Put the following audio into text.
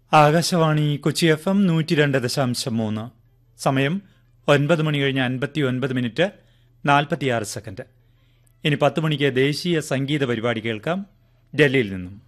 Akashvani Kochi FM 102.3. സമയം 9 മണി കഴിഞ്ഞ് 59 minute 46 second. ഇനി 10 മണിക്ക് ദേശീയ സംഗീത പരിപാടി കേൾക്കാം ഡൽഹിയിൽ നിന്നും.